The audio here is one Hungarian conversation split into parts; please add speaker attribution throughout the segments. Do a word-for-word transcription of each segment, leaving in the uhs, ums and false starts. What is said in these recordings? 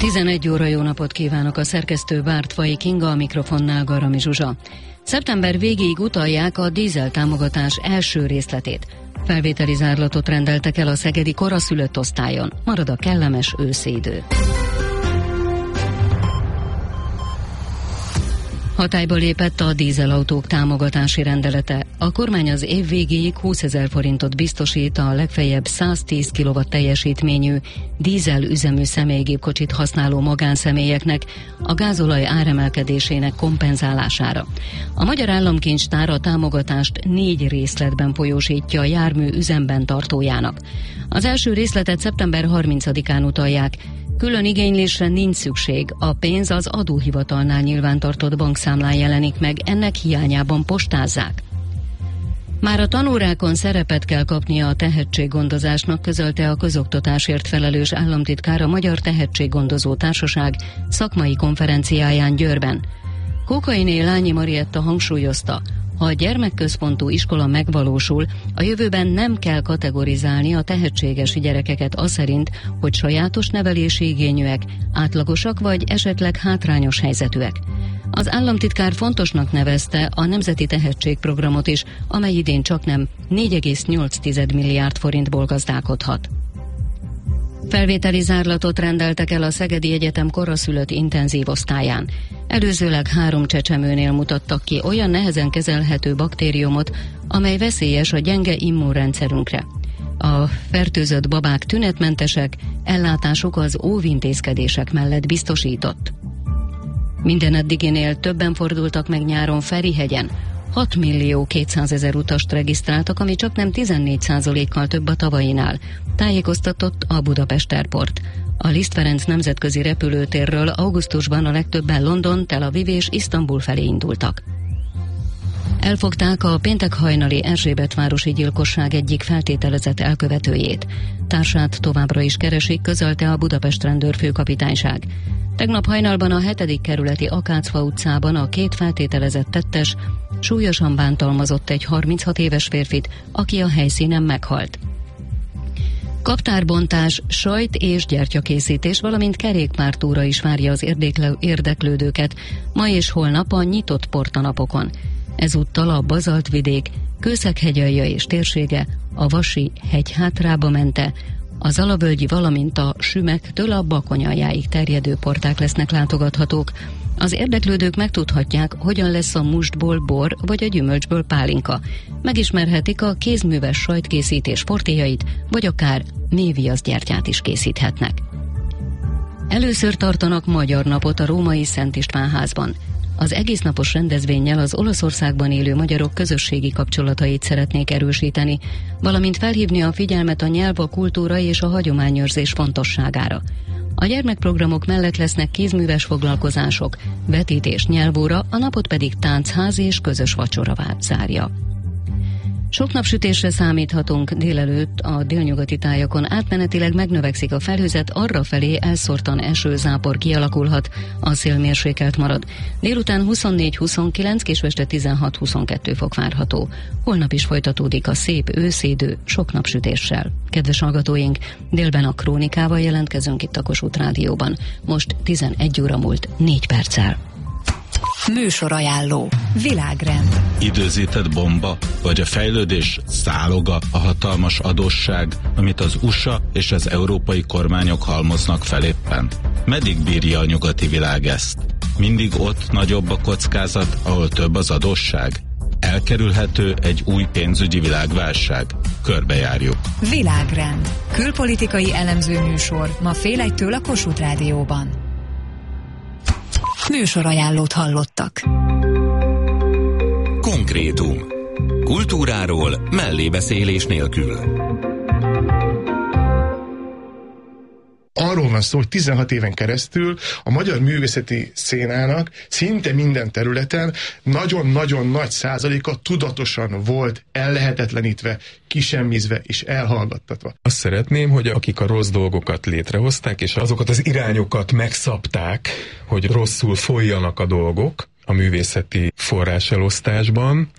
Speaker 1: tizenegy óra, jó napot kívánok, a szerkesztő Bártfai Kinga, a mikrofonnál Garami Zsuzsa. Szeptember végéig utalják a dízel támogatás első részletét. Felvételi zárlatot rendeltek el a szegedi koraszülött osztályon. Marad a kellemes őszi idő. Hatályba lépett a dízelautók támogatási rendelete. A kormány az év végéig húszezer forintot biztosít a legfeljebb száztíz kilowatt teljesítményű dízel üzemű személygépkocsit használó magánszemélyeknek a gázolaj áremelkedésének kompenzálására. A Magyar Államkincstár a támogatást négy részletben folyósítja a jármű üzemben tartójának. Az első részletet szeptember harmincadikán utalják. Külön igénylésre nincs szükség, a pénz az adóhivatalnál nyilvántartott bankszámlán jelenik meg, ennek hiányában postázzák. Már a tanórákon szerepet kell kapnia a tehetséggondozásnak, közölte a közoktatásért felelős államtitkár a Magyar Tehetséggondozó Társaság szakmai konferenciáján Győrben. Kókainé Lányi Marietta hangsúlyozta, ha a gyermekközpontú iskola megvalósul, a jövőben nem kell kategorizálni a tehetséges gyerekeket aszerint, hogy sajátos nevelési igényűek, átlagosak vagy esetleg hátrányos helyzetűek. Az államtitkár fontosnak nevezte a Nemzeti Tehetségprogramot is, amely idén csaknem négy egész nyolc milliárd forintból gazdálkodhat. Felvételi zárlatot rendeltek el a Szegedi Egyetem koraszülött intenzív osztályán. Előzőleg három csecsemőnél mutattak ki olyan nehezen kezelhető baktériumot, amely veszélyes a gyenge immunrendszerünkre. A fertőzött babák tünetmentesek, ellátásuk az óvintézkedések mellett biztosított. Minden eddiginél többen fordultak meg nyáron Ferihegyen. hat millió kétszázezer utast regisztráltak, ami csaknem tizennégy százalékkal több a tavainál, tájékoztatott a Budapest Airport. A Liszt Ferenc nemzetközi repülőtérről augusztusban a legtöbben London, Tel Aviv és Isztambul felé indultak. Elfogták a péntek hajnali Erzsébetvárosi gyilkosság egyik feltételezett elkövetőjét. Társát továbbra is keresik, közölte a Budapest rendőrfőkapitányság. Tegnap hajnalban a hetedik kerületi Akácfa utcában a két feltételezett tettes súlyosan bántalmazott egy harminchat éves férfit, aki a helyszínen meghalt. Kaptárbontás, sajt- és gyertyakészítés, valamint kerékpártúra is várja az érdeklődőket ma és holnap a nyitott portanapokon. Ezúttal a Bazaltvidék, Kőszeghegyalja és térsége, a Vasi hegy hátrába mente, a Zalavölgyi, valamint a Sümektől a Bakonyaljáig terjedő porták lesznek látogathatók. Az érdeklődők megtudhatják, hogyan lesz a mustból bor vagy a gyümölcsből pálinka. Megismerhetik a kézműves sajtkészítés fortéjait, vagy akár méhviaszgyertyát is készíthetnek. Először tartanak magyar napot a római Szent István házban. Az egésznapos rendezvénnyel az Olaszországban élő magyarok közösségi kapcsolatait szeretnék erősíteni, valamint felhívni a figyelmet a nyelv, a kultúra és a hagyományőrzés fontosságára. A gyermekprogramok mellett lesznek kézműves foglalkozások, vetítés, nyelvóra, a napot pedig táncház és közös vacsora zárja. Sok napsütésre számíthatunk, délelőtt a délnyugati tájakon átmenetileg megnövekszik a felhőzet, arrafelé elszórtan esőzápor kialakulhat, a szél mérsékelt marad. Délután huszonnégy huszonkilenc, később tizenhat huszonkettő fok várható. Holnap is folytatódik a szép őszidő sok napsütéssel. Kedves hallgatóink, délben a Krónikával jelentkezünk itt a Kossuth Rádióban. Most tizenegy óra múlt négy perccel.
Speaker 2: Műsorajánló. Világrend.
Speaker 3: Időzített bomba, vagy a fejlődés záloga a hatalmas adósság, amit az u es á és az európai kormányok halmoznak fel éppen. Meddig bírja a nyugati világ ezt? Mindig ott nagyobb a kockázat, ahol több az adósság? Elkerülhető egy új pénzügyi világválság? Körbejárjuk.
Speaker 2: Világrend. Külpolitikai elemző műsor ma fél egytől a Kossuth Rádióban. Műsorajánlót hallottak.
Speaker 4: Konkrétum. Kultúráról mellébeszélés nélkül.
Speaker 5: Arról van szó, hogy tizenhat éven keresztül a magyar művészeti szénának szinte minden területen nagyon-nagyon nagy százaléka tudatosan volt ellehetetlenítve, kisemmizve és elhallgattatva.
Speaker 6: Azt szeretném, hogy akik a rossz dolgokat létrehozták, és azokat az irányokat megszabták, hogy rosszul folyjanak a dolgok a művészeti forráselosztásban,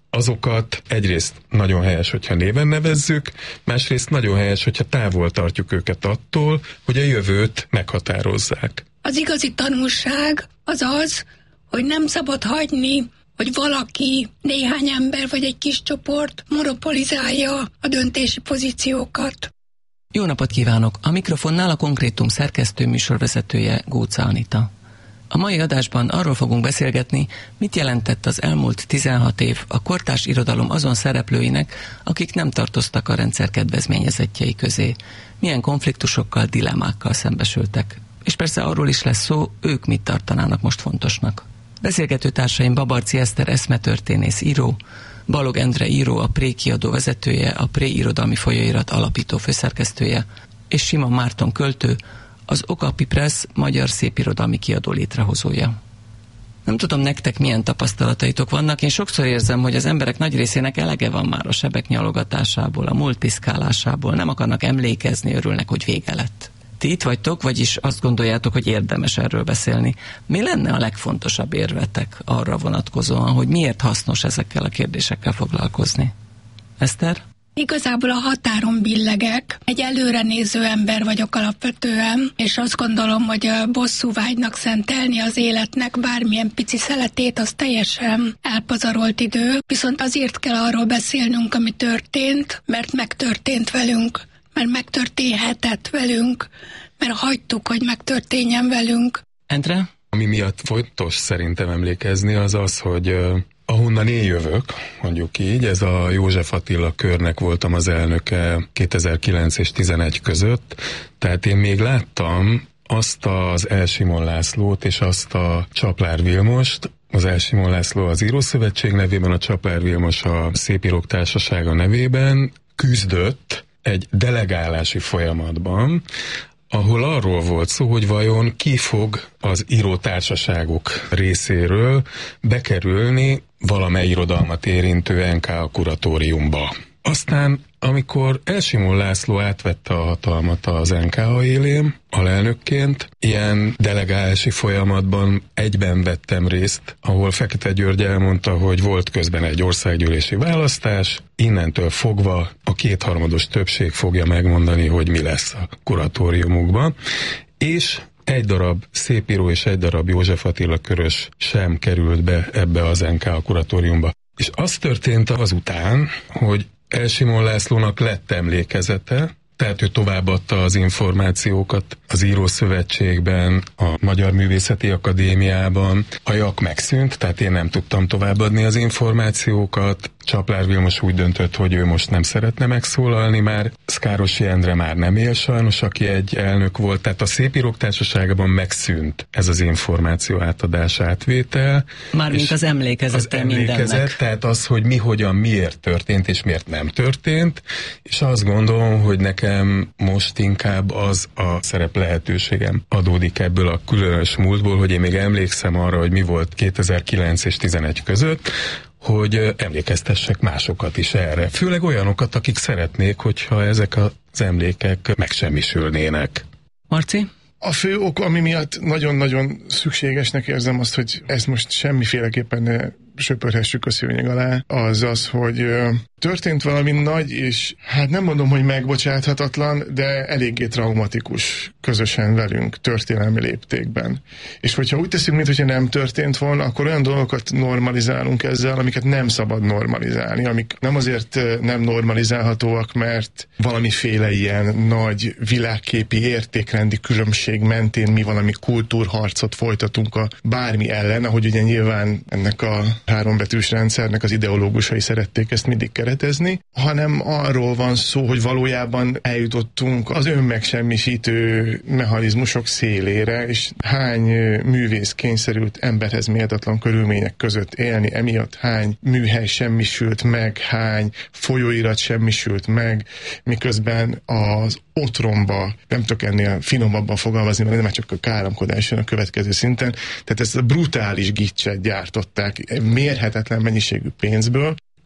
Speaker 6: azokat egyrészt nagyon helyes, hogyha néven nevezzük, másrészt nagyon helyes, hogyha távol tartjuk őket attól, hogy a jövőt meghatározzák.
Speaker 7: Az igazi tanulság az az, hogy nem szabad hagyni, hogy valaki, néhány ember vagy egy kis csoport monopolizálja a döntési pozíciókat.
Speaker 8: Jó napot kívánok! A mikrofonnál a Konkrétum szerkesztő műsorvezetője, Gócz Anita. A mai adásban arról fogunk beszélgetni, mit jelentett az elmúlt tizenhat év a kortárs irodalom azon szereplőinek, akik nem tartoztak a rendszer kedvezményezettjei közé. Milyen konfliktusokkal, dilemmákkal szembesültek. És persze arról is lesz szó, ők mit tartanának most fontosnak. Beszélgető társaim Babarczy Eszter eszmetörténész író, Balog Endre író, a Pré kiadó vezetője, a Pré irodalmi folyóirat alapító főszerkesztője, és Simon Márton költő, az Okapi Press magyar szépirodalmi kiadó létrehozója. Nem tudom, nektek milyen tapasztalataitok vannak, én sokszor érzem, hogy az emberek nagy részének elege van már a sebek nyalogatásából, a múlt piszkálásából, nem akarnak emlékezni, örülnek, hogy vége lett. Ti itt vagytok, vagyis azt gondoljátok, hogy érdemes erről beszélni. Mi lenne a legfontosabb érvetek arra vonatkozóan, hogy miért hasznos ezekkel a kérdésekkel foglalkozni? Eszter?
Speaker 7: Igazából a határon billegek. Egy előrenéző ember vagyok alapvetően, és azt gondolom, hogy a bosszúvágynak szentelni az életnek bármilyen pici szeletét, az teljesen elpazarolt idő. Viszont azért kell arról beszélnünk, ami történt, mert megtörtént velünk, mert megtörténhetett velünk, mert hagytuk, hogy megtörténjen velünk.
Speaker 8: Endre?
Speaker 6: Ami miatt fontos szerintem emlékezni, az az, hogy ahonnan én jövök, mondjuk így, ez a József Attila körnek voltam az elnöke kétezer-kilenc és tizenegy között, tehát én még láttam azt az El Simon Lászlót és azt a Csaplár Vilmost, az El Simon László az Írószövetség nevében, a Csaplár Vilmos a Szépírók Társasága nevében küzdött egy delegálási folyamatban, ahol arról volt szó, hogy vajon ki fog az írótársaságok részéről bekerülni valamely irodalmat érintő en ká kuratóriumba. Aztán, amikor El Simon László átvette a hatalmat az en ká élén, alelnökként, ilyen delegálási folyamatban egyben vettem részt, ahol Fekete György elmondta, hogy volt közben egy országgyűlési választás, innentől fogva a kétharmados többség fogja megmondani, hogy mi lesz a kuratóriumukban, és egy darab szépíró és egy darab József Attila körös sem került be ebbe az en ká kuratóriumba. És az történt azután, hogy El Simon Lászlónak lett emlékezete, tehát ő továbbadta az információkat az Írószövetségben, a Magyar Művészeti Akadémiában. A jak megszűnt, tehát én nem tudtam továbbadni az információkat. Csaplár Vilmos úgy döntött, hogy ő most nem szeretne megszólalni már. Szkárosi Endre már nem él sajnos, aki egy elnök volt, tehát a Szépírók Társaságában megszűnt ez az információ átadás átvétel.
Speaker 8: Mármint az emlékezete mindennek. Az emlékezet,
Speaker 6: tehát az, hogy mi, hogyan, miért történt, és miért nem történt, és azt gondolom, hogy nekem most inkább az a szerep lehetőségem adódik ebből a különös múltból, hogy én még emlékszem arra, hogy mi volt kétezer-kilenc és tizenegy között, hogy emlékeztessek másokat is erre. Főleg olyanokat, akik szeretnék, hogyha ezek az emlékek megsemmisülnének.
Speaker 8: Marci?
Speaker 5: A fő ok, ami miatt nagyon-nagyon szükségesnek érzem azt, hogy ezt most semmiféleképpen ne söpörhessük a szőnyeg alá, az az, hogy történt valami nagy, és hát nem mondom, hogy megbocsáthatatlan, de eléggé traumatikus közösen velünk történelmi léptékben. És hogyha úgy teszünk, mintha nem történt volna, akkor olyan dolgokat normalizálunk ezzel, amiket nem szabad normalizálni, amik nem azért nem normalizálhatóak, mert valamiféle ilyen nagy világképi értékrendi különbség mentén mi valami kultúrharcot folytatunk a bármi ellen, ahogy ugye nyilván ennek a hárombetűs rendszernek az ideológusai szerették ezt mindig keretezni, hanem arról van szó, hogy valójában eljutottunk az önmegsemmisítő mechanizmusok szélére, és hány művész kényszerült emberhez méltatlan körülmények között élni, emiatt hány műhely semmisült meg, hány folyóirat semmisült meg, miközben az otromba, nem tudok ennél finomabban fogalmazni, mert nem csak a káromkodás jön a következő szinten, tehát ezt a brutális gicset gyártották mérhetetlen mennyiségű pénzből,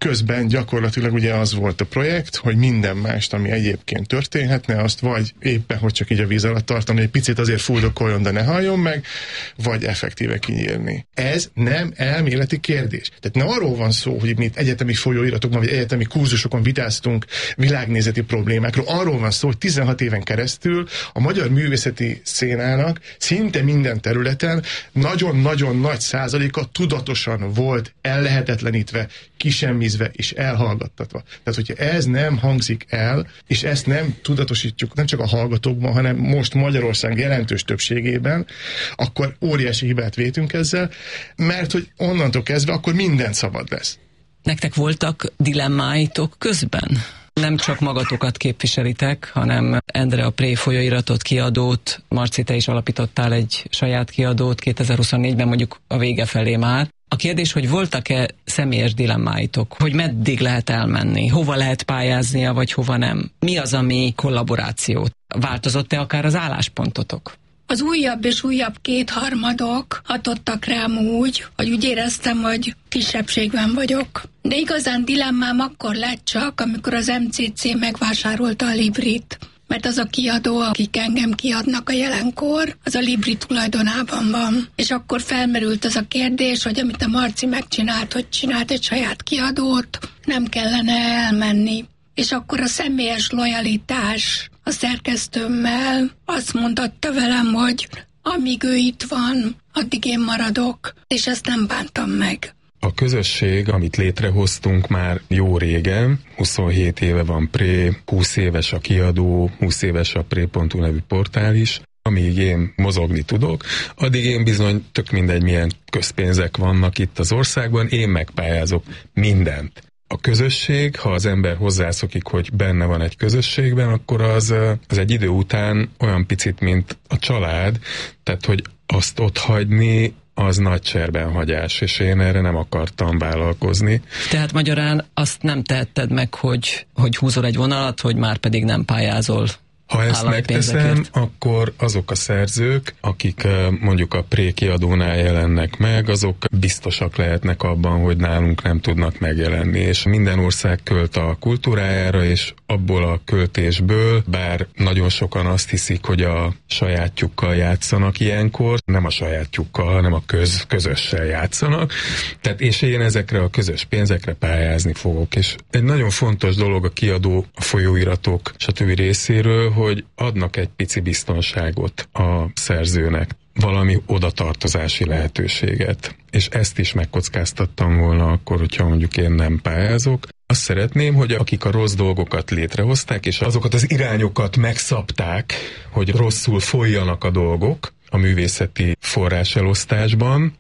Speaker 5: Közben gyakorlatilag ugye az volt a projekt, hogy minden mást, ami egyébként történhetne, azt vagy éppen, hogy csak így a víz alatt tartani, egy picit azért fuldokoljon, de ne halljon meg, vagy effektíve kinyírni. Ez nem elméleti kérdés. Tehát ne arról van szó, hogy mi egyetemi folyóiratokban, vagy egyetemi kurzusokon vitáztunk világnézeti problémákról. Arról van szó, hogy tizenhat éven keresztül a magyar művészeti szénának szinte minden területen nagyon-nagyon nagy százaléka tudatosan volt ellehetetlenítve, kisemmizve és elhallgattatva. Tehát, hogyha ez nem hangzik el, és ezt nem tudatosítjuk nem csak a hallgatókban, hanem most Magyarország jelentős többségében, akkor óriási hibát vétünk ezzel, mert hogy onnantól kezdve akkor minden szabad lesz.
Speaker 8: Nektek voltak dilemmáitok közben? Nem csak magatokat képviselitek, hanem Endre a Pré folyóiratot, kiadót, Marci, te is alapítottál egy saját kiadót kétezer-huszonnégyben, mondjuk a vége felé már. A kérdés, hogy voltak-e személyes dilemmáitok, hogy meddig lehet elmenni, hova lehet pályáznia, vagy hova nem? Mi az, ami kollaborációt? Változott-e akár az álláspontotok?
Speaker 7: Az újabb és újabb kétharmadok hatottak rám úgy, hogy úgy éreztem, hogy kisebbségben vagyok. De igazán dilemmám akkor lett csak, amikor az em cé cé megvásárolta a Librit. Mert az a kiadó, akik engem kiadnak a jelenkor, az a Libri tulajdonában van. És akkor felmerült az a kérdés, hogy amit a Marci megcsinált, hogy csinált egy saját kiadót, nem kellene elmenni. És akkor a személyes lojalitás a szerkesztőmmel azt mondatta velem, hogy amíg ő itt van, addig én maradok, és ezt nem bántam meg.
Speaker 6: A közösség, amit létrehoztunk már jó régen, huszonhét éve van Pré, húsz éves a kiadó, húsz éves a pré pont hu nevű portál is. Amíg én mozogni tudok, addig én bizony tök mindegy, milyen közpénzek vannak itt az országban, én megpályázok mindent. A közösség, ha az ember hozzászokik, hogy benne van egy közösségben, akkor az, az egy idő után olyan picit, mint a család, tehát hogy azt ott hagyni, az nagy cserben hagyás, és én erre nem akartam vállalkozni.
Speaker 8: Tehát magyarán azt nem tehetted meg, hogy, hogy húzol egy vonalat, hogy már pedig nem pályázol.
Speaker 6: Ha ezt megteszem, akkor azok a szerzők, akik mondjuk a Pré kiadónál jelennek meg, azok biztosak lehetnek abban, hogy nálunk nem tudnak megjelenni, és minden ország költ a kultúrájára, és abból a költésből, bár nagyon sokan azt hiszik, hogy a sajátjukkal játszanak ilyenkor, nem a sajátjukkal, hanem a köz, közössel játszanak, tehát és én ezekre a közös pénzekre pályázni fogok, és egy nagyon fontos dolog a kiadó, a folyóiratok, stb. Részéről, hogy adnak egy pici biztonságot a szerzőnek, valami odatartozási lehetőséget. És ezt is megkockáztattam volna akkor, hogyha mondjuk én nem pályázok. Azt szeretném, hogy akik a rossz dolgokat létrehozták, és azokat az irányokat megszabták, hogy rosszul folyjanak a dolgok a művészeti forráselosztásban,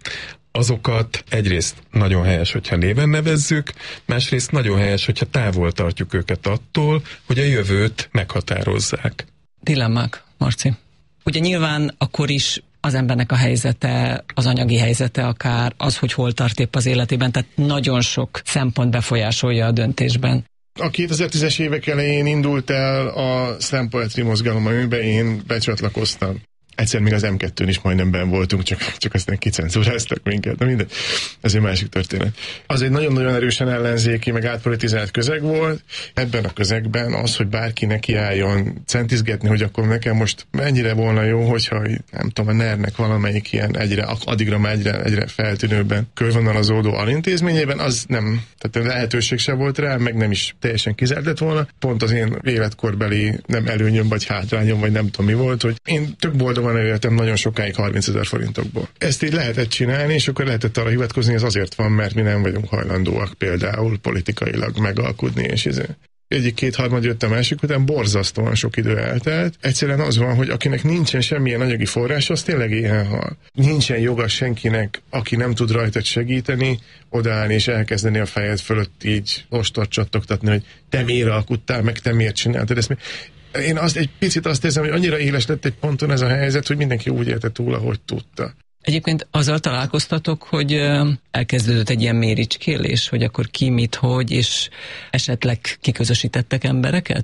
Speaker 6: azokat egyrészt nagyon helyes, hogyha néven nevezzük, másrészt nagyon helyes, hogyha távol tartjuk őket attól, hogy a jövőt meghatározzák.
Speaker 8: Dilemmák, Marci. Ugye nyilván akkor is az embernek a helyzete, az anyagi helyzete akár, az, hogy hol tart épp az életében, tehát nagyon sok szempont befolyásolja a döntésben.
Speaker 5: A kétezer-tízes évek elején indult el a slam poetry mozgalom, amiben én becsatlakoztam. Egyszer még az em kettőn is majdnem benn voltunk, csak, csak aztán kicenzúráztak minket, de mindegy. Ez egy másik történet. Az egy nagyon-nagyon erősen ellenzéki, meg átpolitizált közeg volt. Ebben a közegben az, hogy bárki nekiálljon centizgetni, hogy akkor nekem most mennyire volna jó, hogyha nem tudom, a nernek valamelyik ilyen egyre, addigra már egyre, egyre feltűnőben körvonalazódó alintézményében, az nem, tehát lehetőség se volt rá, meg nem is teljesen kizárt lett volna. Pont az én életkorbeli nem előnyöm, vagy hátrányom, vagy nem tudom mi volt, hogy én tök boldog van elértem nagyon sokáig harmincezer forintokból. Ezt így lehetett csinálni, és akkor lehetett arra hivatkozni, ez azért van, mert mi nem vagyunk hajlandóak például politikailag megalkudni, és ez egyik kétharmad jött a másik után, borzasztóan sok idő eltelt. Egyszerűen az van, hogy akinek nincsen semmilyen anyagi forrás, az tényleg éhen hal. Nincsen joga senkinek, aki nem tud rajtad segíteni, odaállni és elkezdeni a fejed fölött így ostort csattogtatni, hogy te miért alkudtál, meg te miért csináltad ezt. Én azt egy picit azt érzem, hogy annyira éles lett egy ponton ez a helyzet, hogy mindenki úgy élte túl, ahogy tudta.
Speaker 8: Egyébként azzal találkoztatok, hogy elkezdődött egy ilyen méricskélés, hogy akkor ki, mit, hogy, és esetleg kiközösítettek embereket?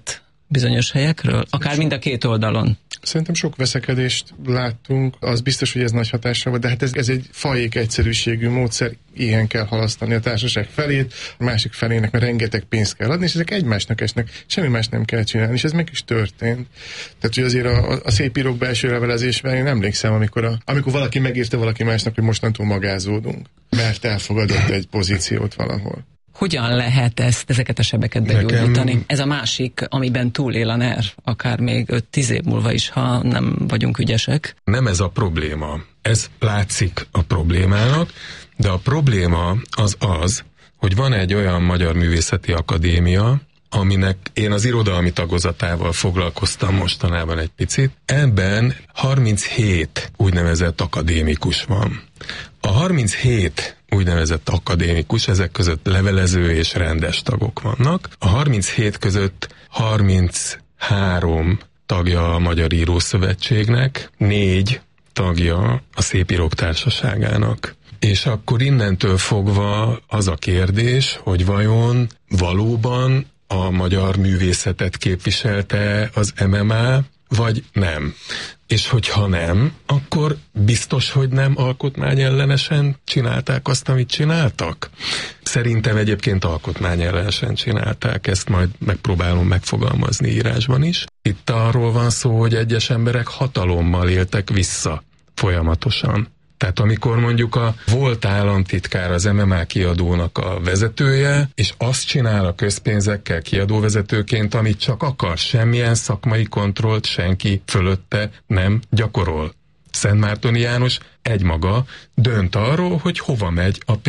Speaker 8: bizonyos helyekről? Akár mind a két oldalon?
Speaker 5: Szerintem sok veszekedést láttunk, az biztos, hogy ez nagy hatással van, de hát ez, ez egy fajék egyszerűségű módszer, ilyen kell halasztani a társaság felét, a másik felének, mert rengeteg pénzt kell adni, és ezek egymásnak esnek, semmi más nem kell csinálni, és ez meg is történt. Tehát, hogy azért a, a szép írók belső levelezésben én emlékszem, amikor, a, amikor valaki megírta valaki másnak, hogy mostantól magázódunk, mert elfogadott egy pozíciót valahol.
Speaker 8: Hogyan lehet ezt, ezeket a sebeket begyógyítani? Nekem... Ez a másik, amiben túlél a nerv, akár még öt-tíz év múlva is, ha nem vagyunk ügyesek.
Speaker 6: Nem ez a probléma. Ez látszik a problémának, de a probléma az az, hogy van egy olyan Magyar Művészeti Akadémia, aminek én az irodalmi tagozatával foglalkoztam mostanában egy picit. Ebben harminchét úgynevezett akadémikus van. A harminchét úgynevezett akadémikus, ezek között levelező és rendes tagok vannak. A harminchét között harminchárom tagja a Magyar Írószövetségnek, négy tagja a Szépírók Társaságának. És akkor innentől fogva az a kérdés, hogy vajon valóban a magyar művészetet képviselte az em em á, vagy nem. És hogyha nem, akkor biztos, hogy nem alkotmányellenesen csinálták azt, amit csináltak? Szerintem egyébként alkotmányellenesen csinálták, ezt majd megpróbálom megfogalmazni írásban is. Itt arról van szó, hogy egyes emberek hatalommal éltek vissza folyamatosan. Tehát amikor mondjuk a volt államtitkár az em em á kiadónak a vezetője, és azt csinál a közpénzekkel kiadóvezetőként, amit csak akar, semmilyen szakmai kontrollt senki fölötte nem gyakorol. Szentmártoni János egymaga dönt arról, hogy hova megy a pénz.